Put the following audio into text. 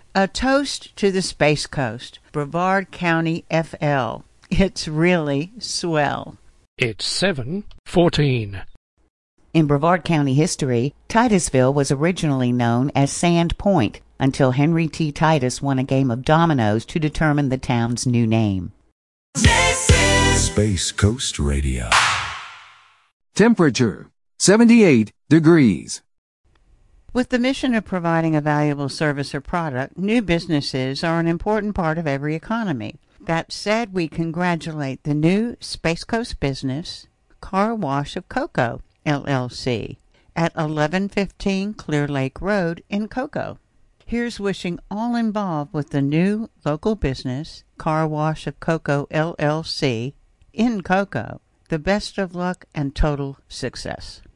A toast to the Space Coast, Brevard County, FL. It's really swell. It's 7:14. In Brevard County history, Titusville was originally known as Sand Point until Henry T. Titus won a game of dominoes to determine the town's new name. This is Space Coast Radio. Temperature, 78 degrees. With the mission of providing a valuable service or product, new businesses are an important part of every economy. That said, we congratulate the new Space Coast business, Car Wash of Cocoa, LLC, at 1115 Clear Lake Road in Cocoa. Here's wishing all involved with the new local business, Car Wash of Cocoa, LLC, in Cocoa, the best of luck and total success.